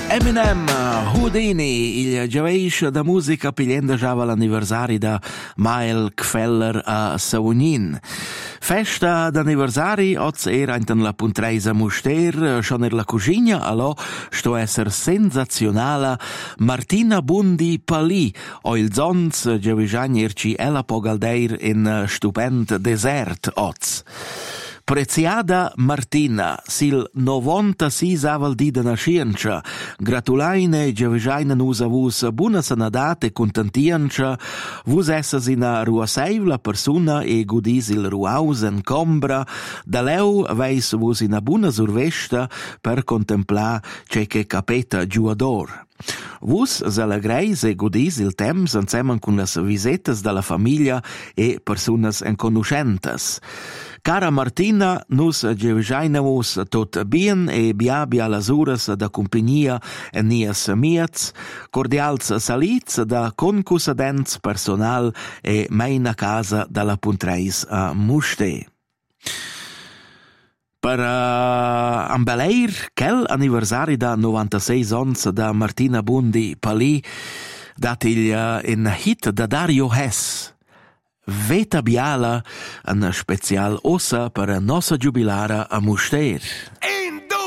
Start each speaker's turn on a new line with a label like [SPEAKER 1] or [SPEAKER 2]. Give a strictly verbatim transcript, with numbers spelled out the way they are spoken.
[SPEAKER 1] Eminem, Houdini, il gioveish da musica pigliendo già l'anniversario da Mael Kfeller a Savognin. Festa d'anniversari, oz era in la puntreisa muster, schon er la cucina, allo sto esser sensazionala Martina Bundi Palì, o il zons gioveijan irci ella pogaldeir in stupend desert, oz. Preziada Martina, sil novantasei aval di de nascienza, gratulaine giavijaina nus a vus buna sanadate e contentienza, vus essas ina ruaseivla persona e gudis il ruaus en combra, da leu veis vus ina buna survesta per contemplar ce che capeta giuador. Vus s'allegreis e gudis il temps insieme con las visitas dalla famiglia e personas en conoscentas. Cara Martina, nus giavijainavus tot bien e biabia las uras da compagnia en nias miets, cordials salits da concussadents personal e meina casa dalla puntreis a Muste. Per uh, ambeleir quel anniversari da novantasei ons da Martina Bundi Palì dat il uh, in hit da Dario Hess. Veta biala, un special ossa per a nossa jubilara a Muster.